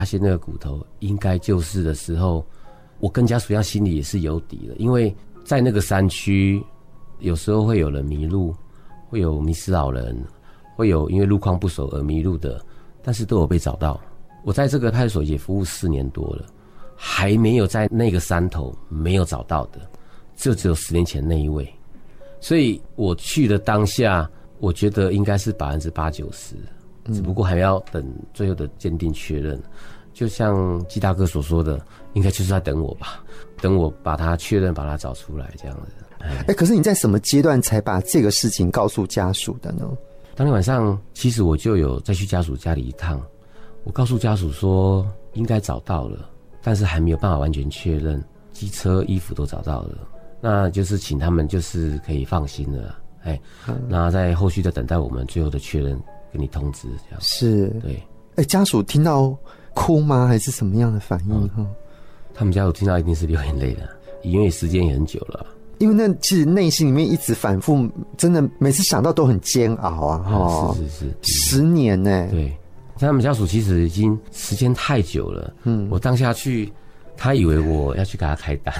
发现那个骨头应该就是的时候，我跟家属一样心里也是有底了，因为在那个山区，有时候会有人迷路，会有迷失老人，会有因为路况不熟而迷路的，但是都有被找到。我在这个派出所也服务4年多了，还没有在那个山头没有找到的，只有10年前那一位。所以我去的当下，我觉得应该是80%-90%，只不过还要等最后的鉴定确认。就像季大哥所说的，应该就是在等我吧，等我把他确认，把他找出来这样子。 可是你在什么阶段才把这个事情告诉家属的呢？ 当天晚上，其实我就有再去家属家里一趟，我告诉家属说应该找到了，但是还没有办法完全确认，机车、衣服都找到了，那就是请他们就是可以放心了。那在后续的等待我们最后的确认，跟你通知这样。 是， 对。 家属听到哭吗？还是什么样的反应？ 他们家属听到一定是流眼泪的，因为时间也很久了。因为那其实内心里面一直反复，真的每次想到都很煎熬啊！是10年呢。 对，他们家属其实已经时间太久了。我当下去，他以为我要去给他开单。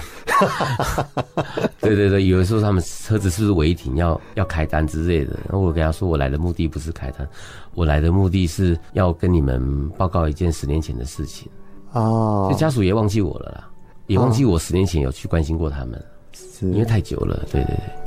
对，以为说他们车子是不是违停要开单之类的。然后我跟他说，我来的目的不是开单，我来的目的是要跟你们报告一件10年前的事情。所以家属也忘记我了啦，也忘记我10年前有去关心过他们。因为太久了，对。